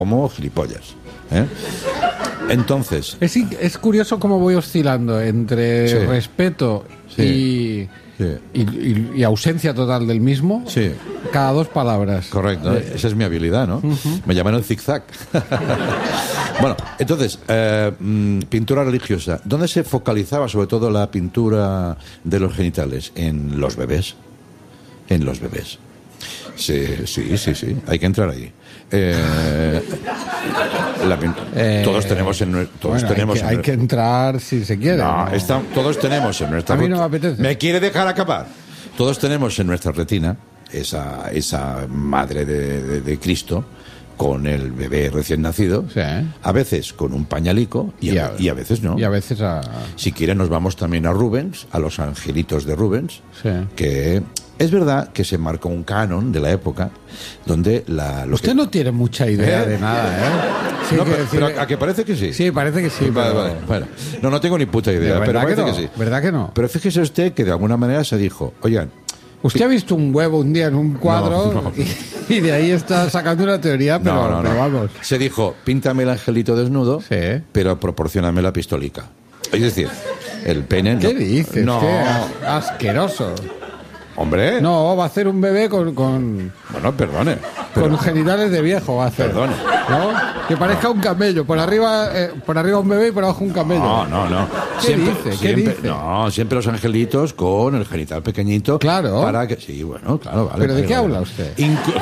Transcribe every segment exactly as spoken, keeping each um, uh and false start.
como gilipollas, ¿eh? Entonces... Es, es curioso cómo voy oscilando entre sí. respeto sí. Y, sí. Y, y, y ausencia total del mismo sí. cada dos palabras. Correcto, eh. esa es mi habilidad, ¿no? Uh-huh. Me llaman el zigzag. Bueno, entonces, eh, pintura religiosa. ¿Dónde se focalizaba sobre todo la pintura de los genitales? En los bebés. En los bebés. Sí, sí, sí, sí. Hay que entrar ahí. Eh, la, eh, todos tenemos en todos bueno, tenemos hay, que, en, hay que entrar si se quiere. No, ¿no? Está, todos tenemos en nuestra. A mí no me apetece. ¿Me quiere dejar acabar? Todos tenemos en nuestra retina esa esa madre de, de, de Cristo con el bebé recién nacido, sí. a veces con un pañalico y, y, a, y a veces no. Y a veces a... Si quieren nos vamos también a Rubens, a los angelitos de Rubens, sí. que es verdad que se marcó un canon de la época donde la... Lo Usted que... no tiene mucha idea ¿Eh? de nada, ¿eh? Sí, no, que pero, decir... pero a que parece que sí. Sí, parece que sí. Vale, pero... vale, bueno. No, no tengo ni puta idea, pero parece que, no? que sí. ¿Verdad que no? Pero fíjese usted que de alguna manera se dijo, oigan... Usted ha visto un huevo un día en un cuadro no, no. Y, y de ahí está sacando una teoría, pero, no, no, pero no. vamos. Se dijo, píntame el angelito desnudo, sí. pero proporcióname la pistolica. Es decir, el pene... ¿Qué no. dices? No. Qué asqueroso. Hombre. No, va a hacer un bebé con... con... Bueno, perdone. Pero... Con genitales de viejo va a hacer. Perdone. ¿No? Que parezca un camello. Por arriba eh, por arriba un bebé y por abajo un camello. No, no, no. ¿Qué siempre, dice? ¿Qué siempre, dice? No, siempre los angelitos con el genital pequeñito. Claro. Para que... Sí, bueno, claro, vale. ¿Pero vale, de qué vale. habla usted? Inclu...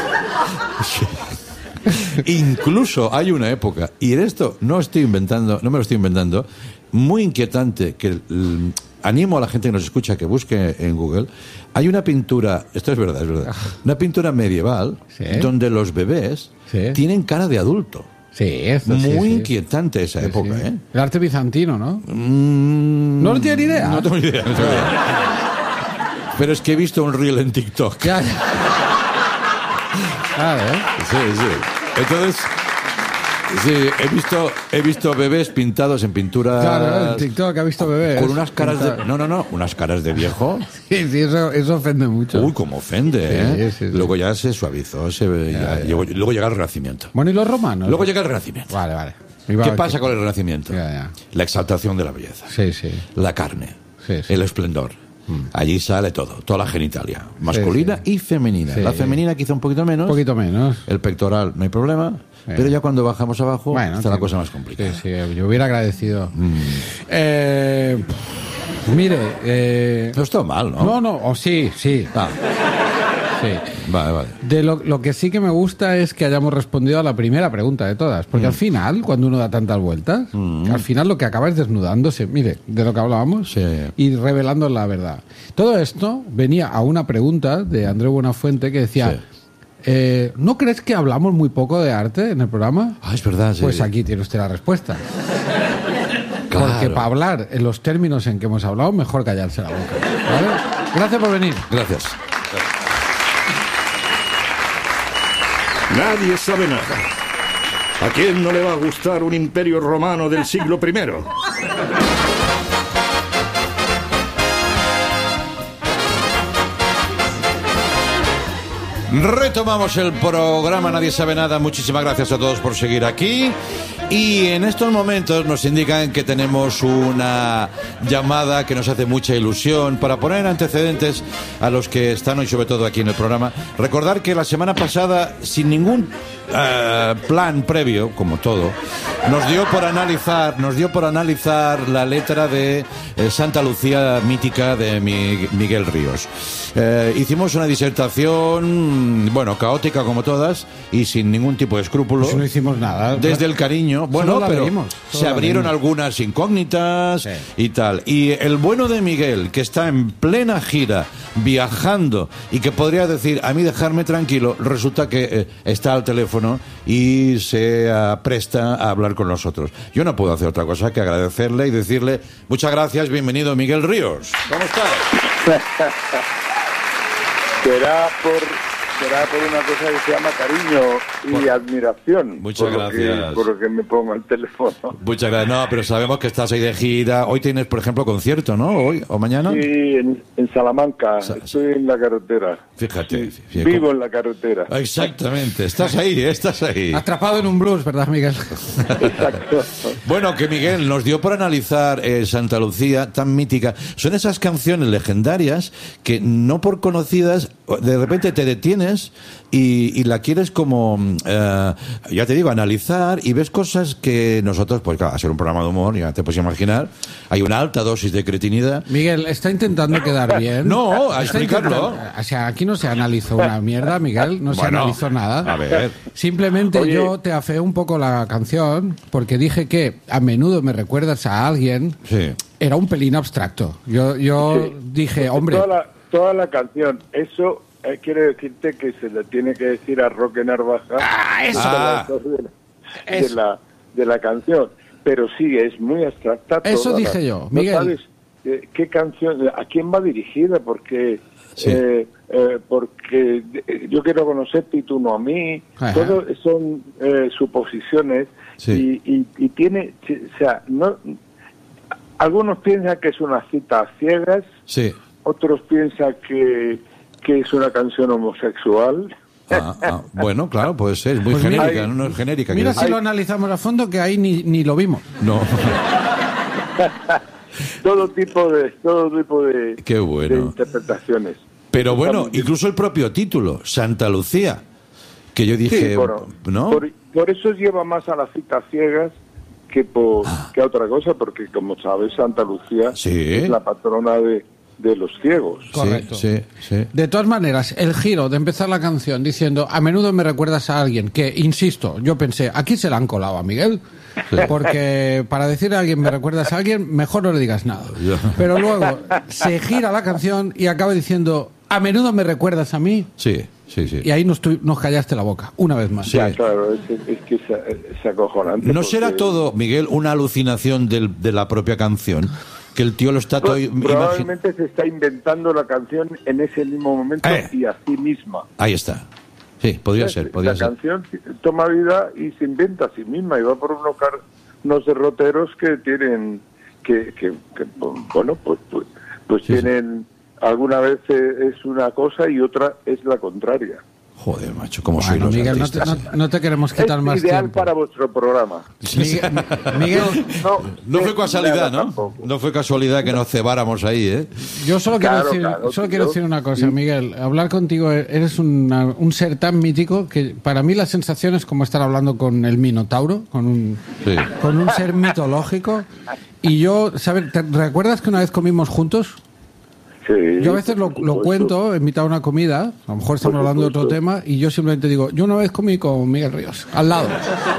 Incluso hay una época, y en esto no estoy inventando, no me lo estoy inventando, muy inquietante, que el, animo a la gente que nos escucha a que busque en Google. Hay una pintura, esto es verdad, es verdad, una pintura medieval, ¿sí? donde los bebés ¿sí? tienen cara de adulto. Sí, eso muy sí, sí. inquietante esa sí, época, sí. ¿eh? El arte bizantino, ¿no? Mm, ¿No tiene ni idea? No tengo ni idea, no tengo idea. Pero es que he visto un reel en TikTok. Ya, ya. Claro, ¿eh? Sí, sí. Entonces, sí, he visto, he visto bebés pintados en pinturas. Claro, en TikTok ha visto bebés. Con unas caras de. No, no, no, unas caras de viejo. Sí, sí, eso, eso ofende mucho. Uy, cómo ofende, sí, ¿eh? Sí, sí. Luego ya se suavizó, se, ya, ya, ya. Llegó, luego llega el Renacimiento. Bueno, ¿y los romanos? Luego llega el Renacimiento. Vale, vale. ¿Qué pasa con el Renacimiento? Ya, ya. La exaltación de la belleza. Sí, sí. La carne. Sí, sí. El esplendor. Allí sale todo, toda la genitalia, masculina sí, sí. y femenina. Sí. La femenina quizá un poquito menos. Un poquito menos. El pectoral no hay problema, sí. pero ya cuando bajamos abajo bueno, está sí, la cosa más complicada. Sí, sí, yo hubiera agradecido. Mm. Eh, mire, eh, no está mal, ¿no? No, no, oh, sí, sí. Ah. Sí. Vale, vale. De lo, lo que sí que me gusta es que hayamos respondido a la primera pregunta de todas. Porque mm. al final, cuando uno da tantas vueltas, mm. al final lo que acaba es desnudándose, mire, de lo que hablábamos, sí. y revelando la verdad. Todo esto venía a una pregunta de Andreu Buenafuente que decía... Sí. Eh, ¿No crees que hablamos muy poco de arte en el programa? Ah, es verdad, sí. Pues aquí tiene usted la respuesta. Claro. Porque para hablar en los términos en que hemos hablado, mejor callarse la boca. ¿Vale? Gracias por venir. Gracias. Nadie sabe nada. ¿A quién no le va a gustar un imperio romano del siglo primero? Retomamos el programa Nadie sabe nada. Muchísimas gracias a todos por seguir aquí. Y en estos momentos nos indican que tenemos una llamada que nos hace mucha ilusión para poner antecedentes a los que están hoy, sobre todo aquí en el programa. Recordar que la semana pasada, sin ningún uh, plan previo, como todo, nos dio por analizar, nos dio por analizar la letra de eh, Santa Lucía mítica de mi, Miguel Ríos. Eh, hicimos una disertación, bueno, caótica como todas y sin ningún tipo de escrúpulo. Pues no hicimos nada. Desde el cariño. Bueno, pero leímos, se abrieron algunas incógnitas sí. y tal. Y el bueno de Miguel, que está en plena gira, viajando, y que podría decir, a mí dejarme tranquilo, resulta que eh, está al teléfono y se apresta a hablar con nosotros. Yo no puedo hacer otra cosa que agradecerle y decirle, muchas gracias, bienvenido Miguel Ríos. ¿Cómo estás? Será por será por una cosa que se llama cariño y Por- admiración. Muchas por lo que- gracias. por lo que me pongo el teléfono. Muchas gracias. No, pero sabemos que estás ahí de gira. Hoy tienes, por ejemplo, concierto, ¿no? Hoy o mañana. Sí, en, en Salamanca. Sa- Estoy en la carretera. Fíjate. Sí, fíjate vivo cómo- en la carretera. Exactamente. Estás ahí, ¿eh? Estás ahí. Atrapado en un blues, ¿verdad, Miguel? Exacto. Bueno, que Miguel nos dio por analizar eh, Santa Lucía, tan mítica. Son esas canciones legendarias que no por conocidas, de repente te detienes y, y la quieres como, eh, ya te digo, analizar y ves cosas que nosotros, pues claro, a ser un programa de humor, ya te puedes imaginar, hay una alta dosis de cretinidad. Miguel, está intentando quedar bien. No, a Está explicarlo. intentando- O sea, aquí no se analizó una mierda, Miguel, no se Bueno, analizó nada. a ver. Simplemente Oye. yo te afeé un poco la canción porque dije que a menudo me recuerdas a alguien. Sí. Era un pelín abstracto. Yo, yo Sí. dije, hombre, Toda la, toda la canción, eso eh, quiere decirte que se le tiene que decir a Roque Narvaja Ah, eso. Ah. de, la, de, Eso. la, de la canción. Pero sí, es muy abstracta. Eso toda dije la- yo, ¿No Miguel. sabes eh, qué canción, a quién va dirigida? Porque... Sí. eh, eh, porque eh, yo quiero conocerte y tú no a mí. Ajá. Todo son eh, suposiciones Sí. y, y, y tiene, o sea, no, algunos piensan que es una cita a ciegas, Sí. otros piensan que, que es una canción homosexual. Ah, ah, bueno, claro, puede ser. Es muy Pues mira, genérica, hay- no es genérica. mira quiero si decir. lo analizamos a fondo que ahí ni, ni lo vimos. No. todo tipo de todo tipo de, Qué bueno. de interpretaciones. Pero Está bueno, muy bien. incluso el propio título, Santa Lucía, que yo dije, Sí, bueno, ¿no? por, por eso lleva más a las citas ciegas que por que a otra cosa, porque como sabes, Santa Lucía Sí. es la patrona de, de los ciegos. Sí, Correcto. sí, sí. De todas maneras, el giro de empezar la canción diciendo a menudo me recuerdas a alguien que, insisto, yo pensé, aquí se la han colado a Miguel, porque para decir a alguien me recuerdas a alguien, mejor no le digas nada. Ya. Pero luego se gira la canción y acaba diciendo a menudo me recuerdas a mí, Sí, sí, sí. y ahí nos, tu- nos callaste la boca, una vez más. Sí. Ya, claro, es, es que es, es acojonante. ¿No porque- será todo, Miguel, una alucinación del- de la propia canción? Que el tío lo está todo... Pro- imagi- Probablemente se está inventando la canción en ese mismo momento Eh. y a sí misma. Ahí está. Sí, podría ser, podría la ser. canción toma vida y se inventa a sí misma y va por unos, car- unos derroteros que tienen que, que, que, bueno pues pues, pues Sí, sí. tienen alguna vez eh, es una cosa y otra es la contraria. Joder, macho, cómo soy Bueno, los Miguel, no te, artistas. no- no te queremos quitar Es más ideal tiempo. para vuestro programa. Miguel, Miguel, No, No fue es casualidad, nada ¿no? tampoco. No fue casualidad que nos cebáramos ahí, ¿eh? yo solo quiero Claro, decir, claro, solo tío. quiero decir una cosa, Sí. Miguel. Hablar contigo, eres una- un ser tan mítico que para mí la sensación es como estar hablando con el Minotauro, con un, Sí. con un ser mitológico. Y yo, ¿sabes? ¿Te recuerdas que una vez comimos juntos? Sí, Yo a veces lo, por lo supuesto. cuento en mitad de una comida, a lo mejor estamos Por hablando de otro supuesto. tema, y yo simplemente digo, yo una vez comí con Miguel Ríos, al lado.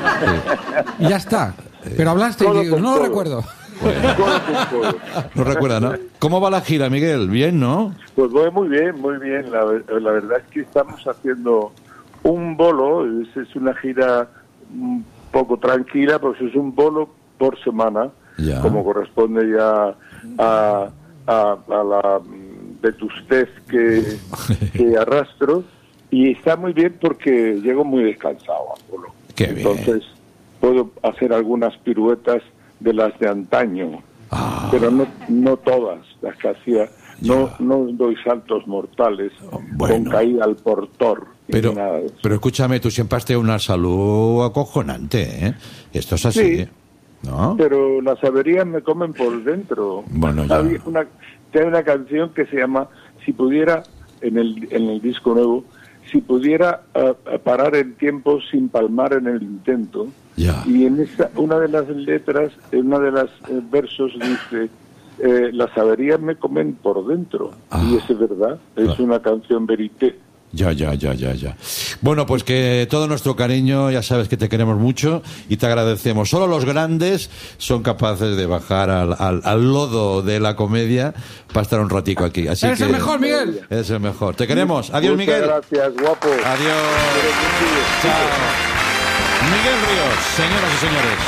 Y ya está. Pero hablaste y Codo digo, con no lo codo. recuerdo. Codo con codo. No recuerda, ¿no? ¿Cómo va la gira, Miguel? Bien, ¿no? Pues voy muy bien, muy bien. La, ver- la verdad es que estamos haciendo un bolo, es, es una gira un poco tranquila, pues es un bolo por semana, Ya. como corresponde ya a, a, a la mm, vetustez que, que arrastro. Y está muy bien porque llego muy descansado al bolo. Qué bien. Entonces puedo hacer algunas piruetas de las de antaño, Ah. pero no no todas las que hacía. No, no doy saltos mortales Bueno. con caída al portor. ni Pero, nada de eso. pero escúchame, tú siempre has tenido una salud acojonante, ¿eh? Esto es así, Sí. ¿no? Pero las averías me comen por dentro. Bueno, ya. Había una, hay una canción que se llama Si pudiera, en el, en el disco nuevo, si pudiera ah, ah, parar el tiempo sin palmar en el intento. Ya. Y en esa, una de las letras, en una de las eh, versos dice, eh, las averías me comen por dentro. Ah. Y es verdad, es Claro. una canción verité. Ya, ya, ya, ya, ya. Bueno, pues que todo nuestro cariño, ya sabes que te queremos mucho y te agradecemos. Solo los grandes son capaces de bajar al, al, al lodo de la comedia para estar un ratico aquí. Así Eres que el mejor, Miguel. Eres el mejor. Te queremos. Adiós, Muchas Miguel. gracias, guapo. Adiós. Chao. Miguel Ríos, señoras y señores.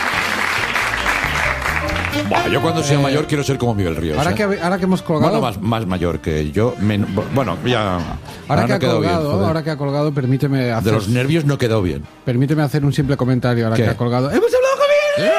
Buah, yo cuando sea mayor quiero ser como Miguel Ríos. Ahora ¿eh? que, ahora que hemos colgado... Bueno, más, más mayor que yo. men- bueno, ya. Ahora, Ah, que no ha quedó bien, colgado, joder. ahora que ha colgado, permíteme hacer, De los nervios no quedó bien. permíteme hacer un simple comentario ahora ¿Qué? que ha colgado. ¡Hemos hablado con él!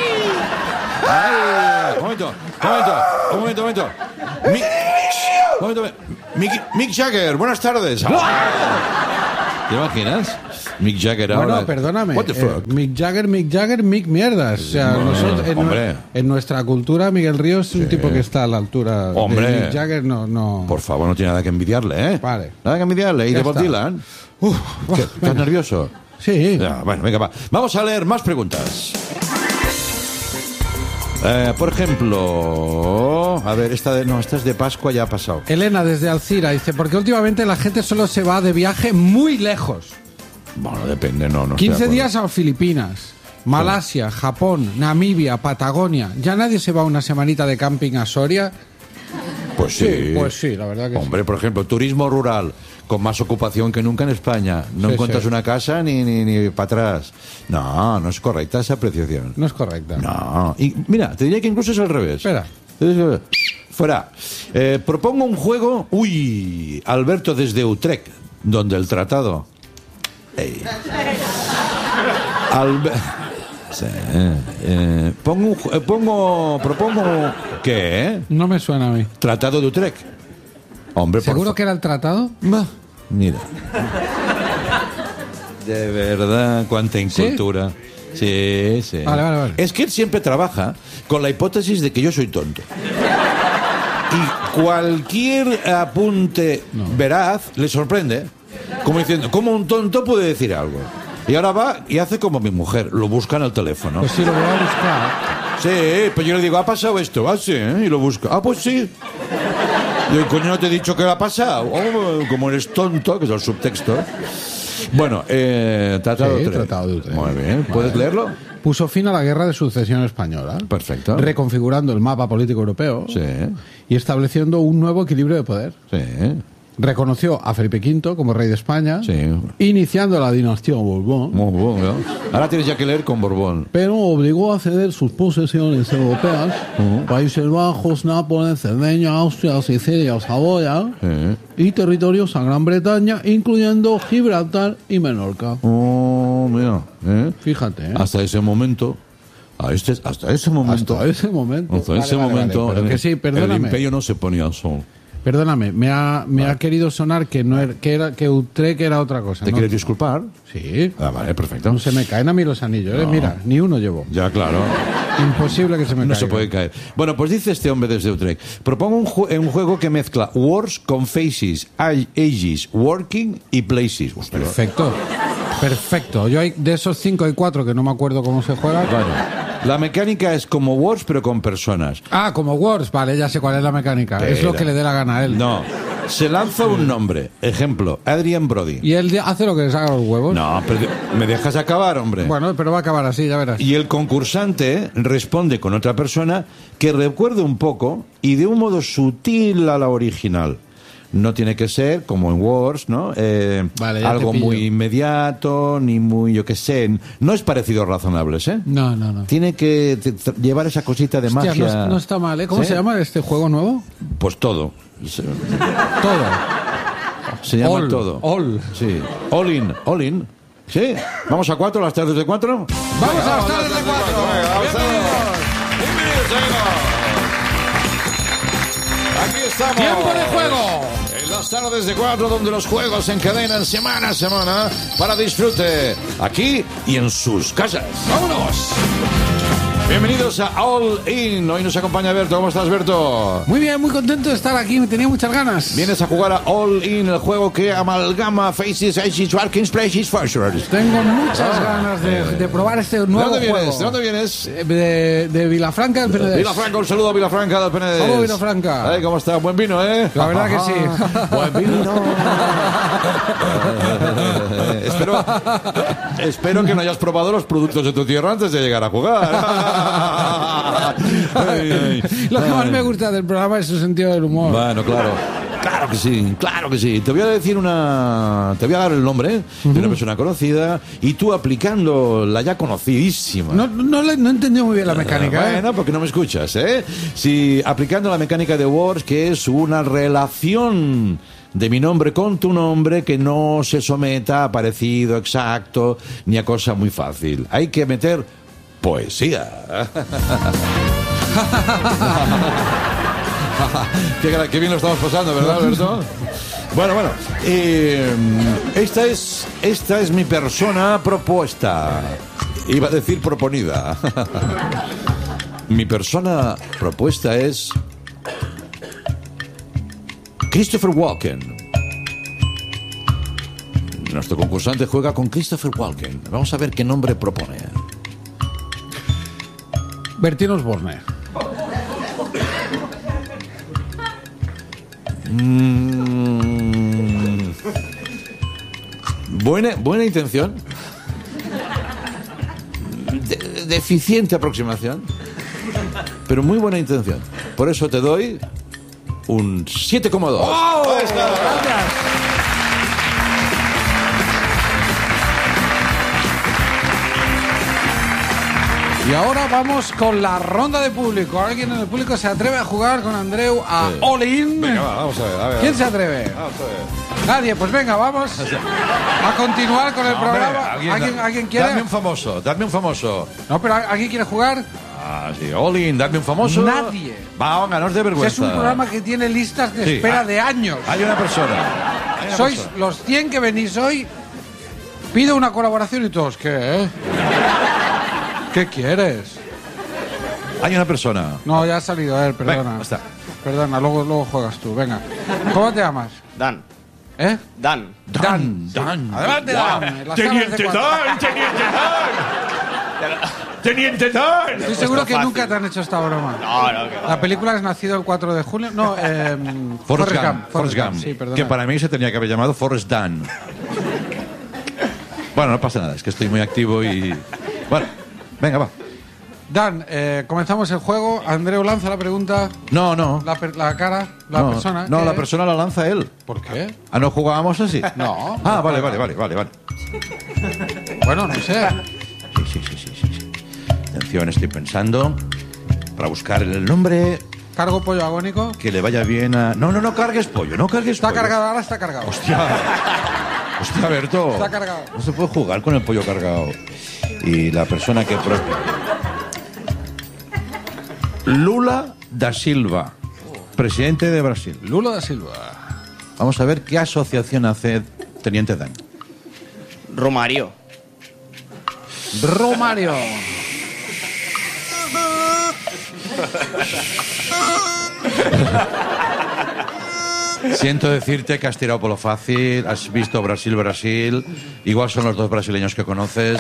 Ay, un momento, un momento, un momento, un momento. Mi- un momento, Mick, Mick Jagger, buenas tardes. ¿Te imaginas? Mick Jagger ahora. Bueno, perdóname. What the eh, fuck? Mick Jagger, Mick Jagger, Mick Mierdas. O sea, Bueno, nosotros, en, hombre. nue- en nuestra cultura, Miguel Ríos es un tipo que está a la altura Hombre. de Mick Jagger. No, no. Por favor, no tiene nada que envidiarle, ¿eh? Vale. Nada que envidiarle. ¿Y Ya de Bob está. Dylan? Uf, ¿Qué? uf, ¿Estás venga. nervioso? Sí. Ya, bueno, venga, va. Vamos a leer más preguntas. Eh, por ejemplo, a ver, esta de, no, esta es de Pascua, ya ha pasado. Elena desde Alcira dice, porque últimamente la gente solo se va de viaje muy lejos. Bueno, depende, no, no. estoy de quince acuerdo. días a Filipinas, Malasia, Japón, Namibia, Patagonia. ¿Ya nadie se va una semanita de camping a Soria? Pues sí. Pues sí, la verdad que Hombre, por ejemplo, turismo rural, con más ocupación que nunca en España. No Sí, encuentras sí. una casa ni, ni, ni para atrás. No, no es correcta esa apreciación. sí. No es correcta. No. Y mira, te diría que incluso es al revés. Espera. Fuera. Eh, propongo un juego. Uy, Alberto desde Utrecht, donde el tratado. Ey. Albe- Sí, eh, pongo, un ju- eh, pongo, propongo. ¿Qué? No me suena a mí. Tratado de Utrecht. Hombre, por ¿Seguro fa- que era el tratado? Bah, mira. De verdad, cuánta incultura. Sí, sí. Vale, vale, vale. Es que él siempre trabaja con la hipótesis de que yo soy tonto. Y cualquier apunte veraz le sorprende. Como diciendo, ¿cómo un tonto puede decir algo? Y ahora va y hace como mi mujer, lo busca en el teléfono. Pues sí, lo voy a buscar. Sí, pues yo le digo, ¿ha pasado esto? Ah, sí, ¿eh? Y lo busca. Ah, pues sí. Y yo, coño, no te he dicho que ha pasado. Oh, como eres tonto, que es el subtexto. Bueno, eh, Tratado Sí, de Utrecht. Tratado de Utrecht. Muy bien, ¿puedes Vale. leerlo? Puso fin a la guerra de sucesión española. Perfecto. Reconfigurando el mapa político europeo. Sí, Y estableciendo un nuevo equilibrio de poder. sí, Reconoció a Felipe quinto como rey de España. sí. Iniciando la dinastía Borbón. Muy bueno. Ahora tienes ya que leer con Borbón. Pero obligó a ceder sus posesiones europeas, Países Bajos, Nápoles, Cerdeña, Austria, Sicilia, Saboya, Sí. y territorios a Gran Bretaña, incluyendo Gibraltar y Menorca. Oh, mira. ¿eh? Fíjate, ¿eh? Hasta ese momento. A este, hasta ese momento. Hasta ese momento. Hasta Vale, ese vale, momento. vale, pero el- que sí, el perdóname. imperio no se ponía al sol. Perdóname, me ha, me ha querido sonar que no era, que era que Utrecht era otra cosa. ¿Te ¿no? quieres disculpar? Sí. Ah, vale, perfecto. No se me caen a mí los anillos, ¿eh? No. Mira, ni uno llevo. Ya, claro. Imposible que se me No caiga. se puede caer. Bueno, pues dice este hombre desde Utrecht. Propongo un, ju- un juego que mezcla words con faces, ag- ages, working y places. Hostia. Perfecto. Perfecto. Yo hay de esos cinco hay cuatro que no me acuerdo cómo se juega. Vale. La mecánica es como words, pero con personas. Ah, como Words, vale, ya sé cuál es la mecánica. Es lo Espera. que le dé la gana a él. No. Se lanza un nombre. Ejemplo, Adrian Brody. Y él hace lo que le salga a los huevos. No, pero me dejas acabar, hombre. Bueno, pero va a acabar así, ya verás. Y el concursante responde con otra persona que recuerde un poco y de un modo sutil a la original. No tiene que ser, como en Words, ¿no? Eh, Vale, ya te algo pillo. muy inmediato, ni muy, yo qué sé. No es parecido a razonables, ¿eh? No, no, no. Tiene que t- t- llevar esa cosita de Hostia, magia. no, no está mal, ¿eh? ¿Cómo ¿Sí? se llama este juego nuevo? Pues todo. Se, Todo. se llama All, todo. all. Sí. All in, all in. ¿Sí? ¿Vamos a cuatro, las tardes de cuatro? ¡Vamos a las tardes de cuatro! Venga, vamos a ver. Bienvenidos, amigos. Aquí estamos. ¡Tiempo de juego! En las tardes de cuatro, donde los juegos se encadenan semana a semana para disfrute aquí y en sus casas. ¡Vámonos! Bienvenidos a All In. Hoy nos acompaña Berto. ¿Cómo estás, Berto? Muy bien, muy contento de estar aquí, me tenía muchas ganas. Vienes a jugar a All In, el juego que amalgama faces, ages, workings, places, functions. Tengo muchas ganas de, de probar este ¿De nuevo dónde juego. vienes? ¿De dónde vienes? Eh, De, de Vilafranca del Penedés. Vilafranca, un saludo a Vilafranca del Penedés. Saludo, Vilafranca. Ay, ¿cómo está? Buen vino, ¿eh? La verdad que sí. Buen vino. Eh, espero, espero que no hayas probado los productos de tu tierra antes de llegar a jugar. Ay, ay. Lo que más Ay. me gusta del programa es su sentido del humor. Bueno, claro. Claro que sí, claro que sí. Te voy a decir una... Te voy a dar el nombre de una persona conocida y tú aplicando la ya conocidísima. No, no, le- no he entendido muy bien la mecánica. ¿eh? Bueno, porque no me escuchas, ¿eh? Si aplicando la mecánica de Words, que es una relación de mi nombre con tu nombre que no se someta a parecido exacto ni a cosa muy fácil. Hay que meter poesía. qué, qué bien lo estamos pasando, ¿verdad, Alberto? Bueno, bueno, eh, esta es esta es mi persona propuesta. Iba a decir proponida. Mi persona propuesta es Christopher Walken. Nuestro concursante juega con Christopher Walken. Vamos a ver qué nombre propone. Bertín Osborne. Mm, buena, buena intención. De, deficiente aproximación. Pero muy buena intención. Por eso te doy un siete coma dos. ¡Oh! Gracias. Y ahora vamos con la ronda de público. ¿Alguien en el público se atreve a jugar con Andreu a Sí. All In? Venga, va, vamos a ver. A ver ¿Quién a ver. se atreve? Vamos a ver. Nadie, pues venga, vamos a continuar con el No, programa. hombre, alguien, ¿Alguien, ¿alguien quiere? Dame un famoso, dame un famoso. No, pero ¿alguien quiere jugar? Ah, sí, all in, dame un famoso. Nadie. Va, venga, no os dé vergüenza. Es un programa que tiene listas de Sí. espera Ah, de años. Hay una persona. Hay una Sois persona. los cien que venís hoy. Pido una colaboración y todos, ¿qué? eh? ¿Qué quieres? Hay una persona. No, ya ha salido él, perdona. Venga, está. Perdona, luego, luego juegas tú, venga. ¿Cómo te llamas? Dan. ¿Eh? Dan. Dan, Dan. Adelante, Dan. en las salas de ¡Teniente cuatro. Dan! ¡Teniente Dan! ¡Teniente Dan! Estoy seguro que fácil. nunca te han hecho esta broma. No, no, que La película es nacido el cuatro de junio. No, eh, Forrest Gump. Forrest Gump. Sí, perdona. Que para mí se tenía que haber llamado Forrest Dan. Bueno, no pasa nada, es que estoy muy activo y. Bueno, venga, va. Dan, eh, comenzamos el juego. Andreu lanza la pregunta. No, no. La, per- la cara, la no, persona. No, ¿qué la es? persona la lanza él. ¿Por qué? Ah, ¿no jugábamos así? No. Ah, vale, vale, vale, vale, vale. Bueno, no sé. Sí, sí, sí, sí, sí, sí. Atención, estoy pensando para buscar el nombre Cargo pollo agónico. que le vaya bien a. No, no, no cargues pollo, no cargues Está pollo. cargado, ahora está cargado. Hostia. Hostia, Berto. Está cargado. No se puede jugar con el pollo cargado. Y la persona que. Pro... Lula da Silva, presidente de Brasil. Lula da Silva. Vamos a ver qué asociación hace Teniente Dan. Romario. Romario. Siento decirte que has tirado por lo fácil, has visto Brasil-Brasil, igual son los dos brasileños que conoces.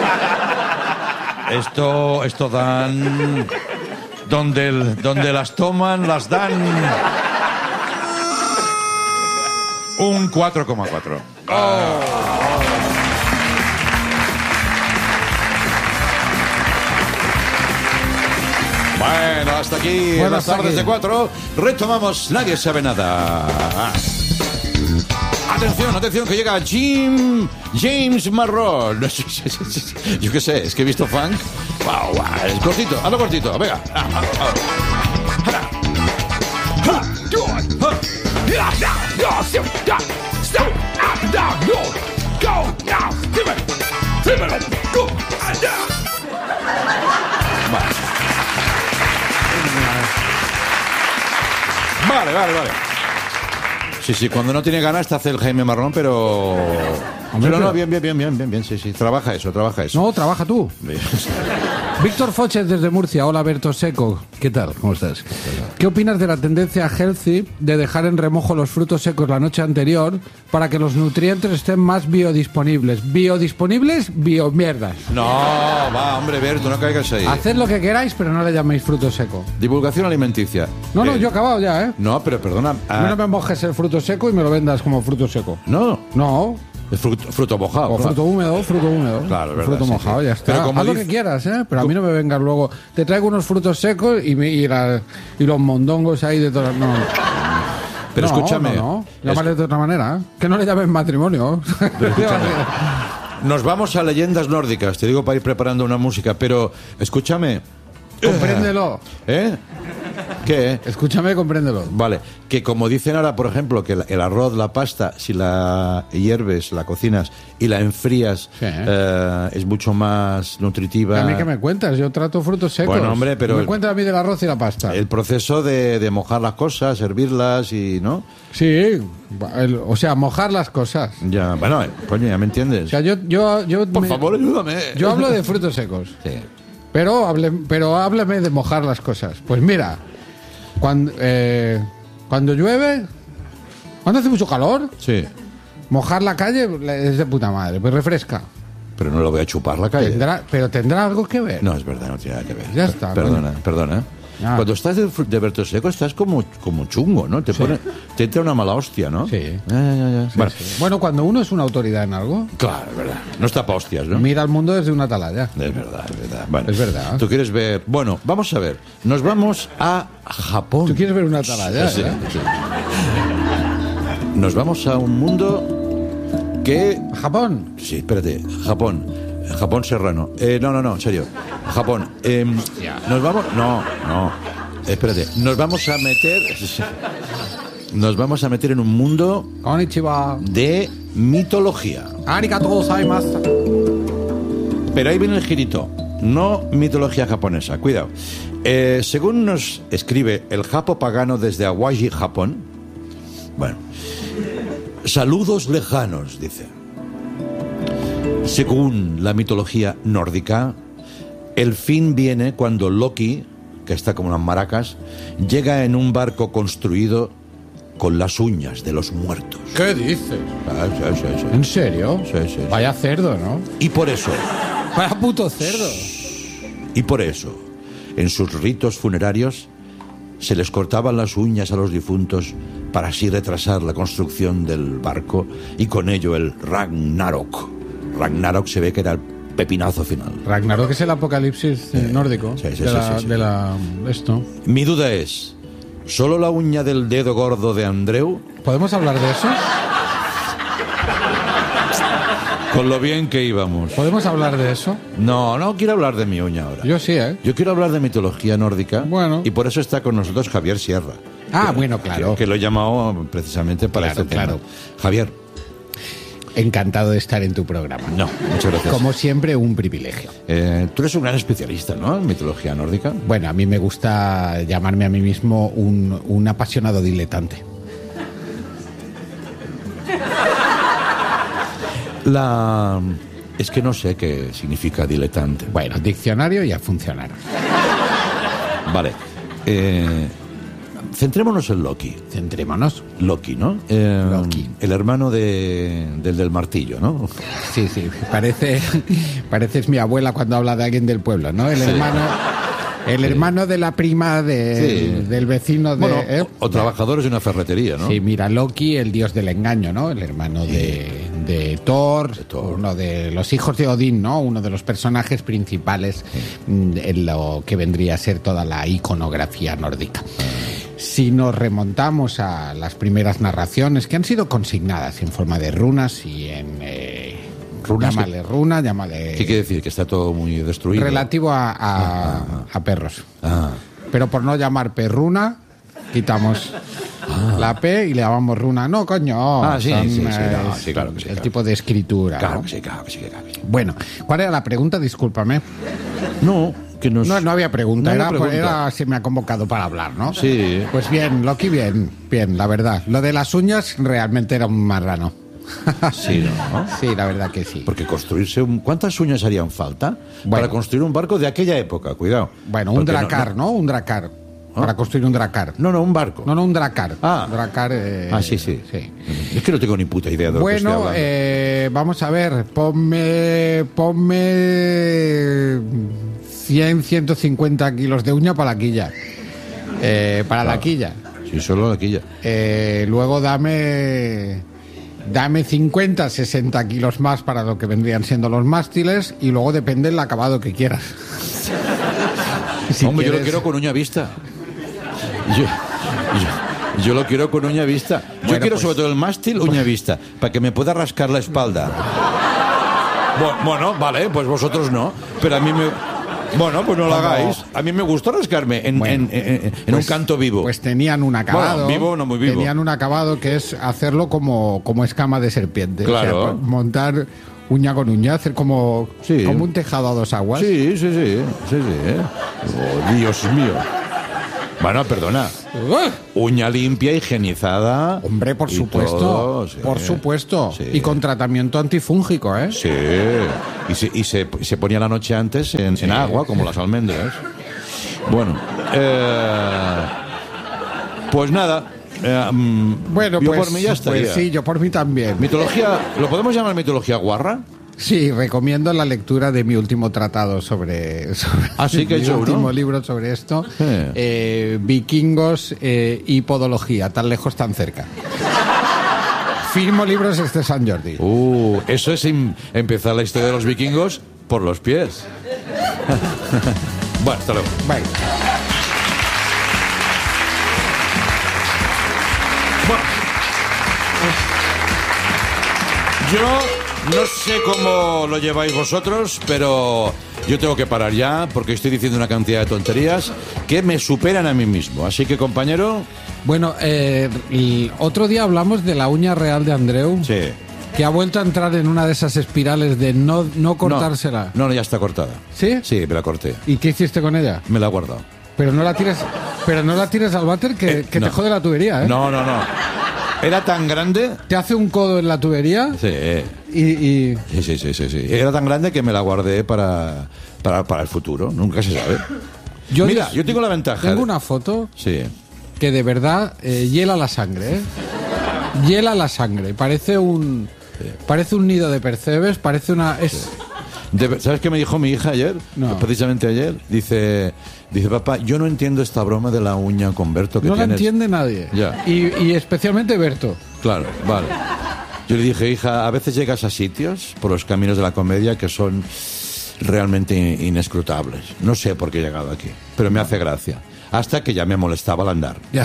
Esto, esto dan... Donde, el- donde las toman, las dan... Un cuatro coma cuatro. Bueno, hasta aquí Bueno, las hasta tardes aquí. de cuatro. Retomamos Nadie sabe nada. Atención, atención, que llega Jim James Marrón. Yo qué sé, es que he visto funk. Wow, wow, es cortito, hazlo cortito, venga. Vale, vale, vale. Sí, sí, cuando no tiene ganas te hace el Jaime Marrón, pero... Hombre, Pero no, pero- bien, bien, bien, bien, bien, bien, sí, sí. Trabaja eso, trabaja eso. No, trabaja tú. Víctor Foches desde Murcia. Hola, Berto Seco. ¿Qué tal? ¿Cómo estás? ¿Qué opinas de la tendencia healthy de dejar en remojo los frutos secos la noche anterior para que los nutrientes estén más biodisponibles? ¿Biodisponibles? Biomierdas. No, va, hombre, Berto, no caigas ahí. Haced lo que queráis, pero no le llaméis fruto seco. Divulgación alimenticia. No, no, Eh, yo he acabado ya, ¿eh? No, pero perdona. A mí ah, no me mojes el fruto seco y me lo vendas como fruto seco. no, No, es fruto, fruto mojado. o claro. fruto húmedo, fruto húmedo. Claro, es verdad, Fruto sí, mojado, sí. ya está. Pero como Haz lo dice- que quieras, ¿eh? Pero a mí no me vengas luego. Te traigo unos frutos secos y, me- y, la- y los mondongos ahí de todas. No. Pero No, escúchame. No, no. Llámale de otra manera. ¿eh? Que no le llamen matrimonio. Nos vamos a leyendas nórdicas, te digo para ir preparando una música, pero escúchame. Compréndelo. ¿Eh? ¿Qué? Escúchame, compréndelo. Vale, que como dicen ahora, por ejemplo, que el arroz, la pasta, si la hierves, la cocinas y la enfrías, Sí. eh, es mucho más nutritiva. ¿A mí qué me cuentas? Yo trato frutos secos. Bueno, hombre, pero Me el- cuentas a mí del arroz y la pasta. El proceso de, de mojar las cosas, hervirlas y, ¿no? Sí, el- o sea, mojar las cosas. Ya, bueno, eh, coño, ya me entiendes. O sea, yo... yo, yo Por me- favor, ayúdame. Yo hablo de frutos secos. Sí. Pero, hable, pero háblame de mojar las cosas. Pues mira, cuando, eh, cuando llueve, cuando hace mucho calor, Sí, mojar la calle es de puta madre, pues refresca. pero no lo voy a chupar la calle. Tendrá, pero tendrá algo que ver. No, es verdad, no tiene nada que ver. Ya está, Perdona, perdona. Ya. Cuando estás de, fru- de frutos secos estás como, como chungo, ¿no? Te, pone, te entra una mala hostia, ¿no? Sí. Ya, ya, ya. Bueno, Bueno, cuando uno es una autoridad en algo, claro, es verdad. No está pa' hostias, ¿no? mira al mundo desde una atalaya. Es verdad, es verdad. Bueno, Es verdad. Tú quieres ver... Bueno, vamos a ver. Nos vamos a Japón. ¿Tú quieres ver una atalaya? Sí, eh? sí. Nos vamos a un mundo que... Japón. Sí, espérate. Japón. Japón serrano. Eh, no, no, no, en serio. Japón. Eh, nos vamos... No, no. Espérate. Nos vamos a meter... Nos vamos a meter en un mundo Konnichiwa. de mitología. Arigatou gozaimasu. Pero ahí viene el girito. No mitología japonesa. Cuidado. Eh, según nos escribe el Japo Pagano desde Awaji, Japón. Bueno. Saludos lejanos, dice. Según la mitología nórdica, el fin viene cuando Loki, que está como unas maracas, llega en un barco construido con las uñas de los muertos. ¿Qué dices? Ah, sí, sí, sí. ¿En serio? Sí, sí, sí. Vaya cerdo, ¿no? Y por eso, Vaya puto cerdo. y por eso, en sus ritos funerarios, se les cortaban las uñas a los difuntos para así retrasar la construcción del barco y con ello el Ragnarok. Ragnarok se ve que era el pepinazo final. Ragnarok es el apocalipsis eh, nórdico. sí, sí, de sí, la, sí, sí. de la- esto. Mi duda es, ¿solo la uña del dedo gordo de Andreu? ¿Podemos hablar de eso? Con lo bien que íbamos. ¿Podemos hablar de eso? No, no quiero hablar de mi uña ahora. Yo sí, ¿eh? Yo quiero hablar de mitología nórdica. Bueno. Y por eso está con nosotros Javier Sierra. Ah, bueno, claro. Que, que lo he llamado precisamente para Claro, este tema. claro. Javier, Encantado de estar en tu programa. no, muchas gracias. Como siempre, un privilegio. Eh, tú eres un gran especialista, ¿no? En mitología nórdica. Bueno, a mí me gusta llamarme a mí mismo un, un apasionado diletante. La... Es que no sé qué significa diletante. Bueno, diccionario y a funcionar. Vale. Eh, centrémonos en Loki. Centrémonos. Loki, ¿no? Eh, Loki. El hermano de, del del martillo, ¿no? Sí, sí, parece, pareces mi abuela cuando habla de alguien del pueblo, ¿no? El hermano, el hermano de la prima de- Sí. del vecino de... Bueno, ¿eh? o, o trabajadores de una ferretería, ¿no? Sí, mira, Loki, el dios del engaño, ¿no? El hermano de, de Thor, Thor. uno de los hijos de Odín, ¿no? Uno de los personajes principales mm, en lo que vendría a ser toda la iconografía nórdica. Si nos remontamos a las primeras narraciones que han sido consignadas en forma de runas y en... Eh, ¿Runas? llámale runa, llámale... ¿Qué quiere decir? Que está todo muy destruido. relativo a, a, a perros. Ah, Pero por no llamar perruna, quitamos la P y le llamamos runa. No, coño. Ah, sí, son, sí, sí, eh, no, sí, claro que sí, El claro. tipo de escritura. claro ¿no? que sí, claro que sí, claro que sí. Bueno, ¿cuál era la pregunta? Discúlpame. No, que nos... No, no había pregunta, No había era, pregunta. era se me ha convocado para hablar, ¿no? Sí. Pues bien, Loki, bien, bien, la verdad. Lo de las uñas realmente era un marrano. Sí, ¿no? Sí, la verdad que sí. Porque construirse un... ¿Cuántas uñas harían falta Bueno. para construir un barco de aquella época? Cuidado. Bueno, un Porque no- dracar, ¿no? Un dracar. Para construir un dracar. No, no, un barco. No, no, un dracar. Ah. Dracar. eh, Ah, sí, sí, sí. Es que no tengo ni puta idea de lo que estoy Bueno, hablando. eh, vamos a ver, ponme, ponme cien, ciento cincuenta kilos de uña para la quilla. Eh, para la quilla. Sí, solo aquí ya. Eh, luego dame, dame cincuenta, sesenta kilos más para lo que vendrían siendo los mástiles y luego depende el acabado que quieras. Si Hombre, yo lo quieres- quiero con uña vista. Yo, yo, yo lo quiero con uña vista. Yo Bueno, quiero pues- sobre todo el mástil uña vista, para que me pueda rascar la espalda. Bu- Bueno, vale, pues vosotros no, pero a mí me... Bueno, pues no lo Como- hagáis. A mí me gustó rascarme en, Bueno, en- en- en pues- un canto vivo. Pues tenían un acabado. Bueno, vivo, no muy vivo. Tenían un acabado que es hacerlo como, como escama de serpiente. Claro. O sea, montar uña con uña, hacer como, Sí. como un tejado a dos aguas. Sí, sí, sí. sí, sí ¿eh? Oh, Dios mío. Bueno, perdona. ¡Ugh! Uña limpia, higienizada. Hombre, por y supuesto. todo, sí. Por supuesto. Sí. Y con tratamiento antifúngico, ¿eh? Sí. Y se, y se, se ponía la noche antes en, en agua, como las almendras. Bueno. eh, pues nada. eh, mm, Bueno, yo pues, por mí ya estaría. pues sí, yo por mí también. Mitología, ¿lo podemos llamar mitología guarra? Sí, recomiendo la lectura de mi último tratado sobre, sobre Ah, sí, que ha mi hecho uno. último libro sobre esto. Eh. Eh, vikingos eh, y podología, tan lejos, tan cerca. Firmo libros este San Jordi. Uh, eso es em- empezar la historia de los vikingos por los pies. Bueno, hasta luego. Bueno, Yo no sé cómo lo lleváis vosotros, pero yo tengo que parar ya porque estoy diciendo una cantidad de tonterías que me superan a mí mismo. Así que, compañero, bueno eh, el otro día hablamos de la uña real de Andreu, sí. que ha vuelto a entrar en una de esas espirales de no, no cortársela. No, no, ya está cortada. ¿Sí? Sí, me la corté. ¿Y qué hiciste con ella? Me la he guardado. Pero no la tires, pero no la tires al váter que, Eh, que no. te jode la tubería, ¿eh? No, no, no. Era tan grande. Te hace un codo en la tubería Sí, y, y- sí, sí, sí, sí, sí. Era tan grande que me la guardé para, para, para el futuro. Nunca se sabe. yo Mira, dis- yo tengo la ventaja. Tengo de- una foto Sí. que de verdad eh, hiela la sangre, ¿eh? Hiela la sangre. Parece un parece un nido de percebes, parece una es De- ¿Sabes qué me dijo mi hija ayer? No. Precisamente ayer. Dice, dice, papá, yo no entiendo esta broma de la uña con Berto que no la tienes. entiende nadie. Ya. Y, y especialmente Berto. Claro, vale. Yo le dije, hija, a veces llegas a sitios por los caminos de la comedia que son realmente in- inescrutables. No sé por qué he llegado aquí, pero me hace gracia. Hasta que ya me molestaba al andar. Ya.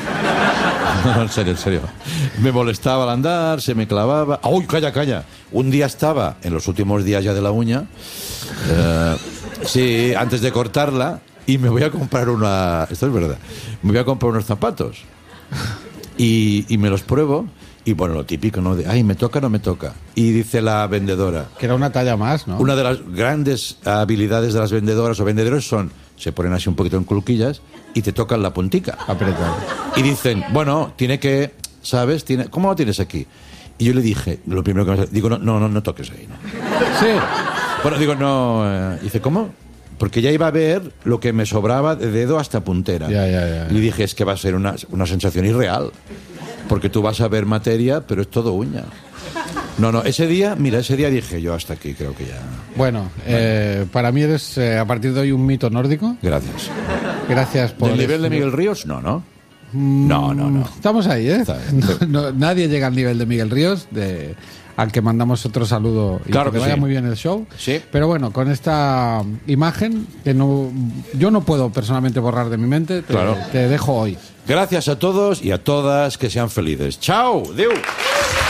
No, en serio, en serio. Me molestaba al andar, se me clavaba. ¡Uy, calla, calla! Un día estaba, en los últimos días ya de la uña, eh, sí, antes de cortarla, y me voy a comprar una... Esto es verdad. Me voy a comprar unos zapatos. Y, y me los pruebo, y bueno, lo típico, ¿no? De, ay, ¿me toca o no me toca? Y dice la vendedora, Que era una talla más, ¿no? una de las grandes habilidades de las vendedoras o vendedores son, se ponen así un poquito en culquillas y te tocan la puntica. Apretado. Y dicen, bueno, tiene que, ¿sabes? Tiene, ¿cómo lo tienes aquí? Y yo le dije, lo primero que me digo, no, no, no, no toques ahí, ¿no? Sí. Bueno, digo, no, eh, dice, ¿cómo? Porque ya iba a ver lo que me sobraba de dedo hasta puntera. Ya, ya, ya. Y le dije, es que va a ser una, una sensación irreal. Porque tú vas a ver materia, pero es todo uña. No, no, ese día, mira, ese día dije yo hasta aquí, creo que ya. Bueno, eh, para mí eres eh, a partir de hoy un mito nórdico. Gracias. Gracias por ¿Del nivel de eso. Miguel Ríos? No, no. No, no, no. Estamos ahí, ¿eh? Está bien. No- no- nadie llega al nivel de Miguel Ríos, de, al que mandamos otro saludo y Claro que te que vaya sí. muy bien el show. Sí. Pero bueno, con esta imagen que no, yo no puedo personalmente borrar de mi mente, te, Claro. te dejo hoy. Gracias a todos y a todas, que sean felices. ¡Chao! ¡Deu!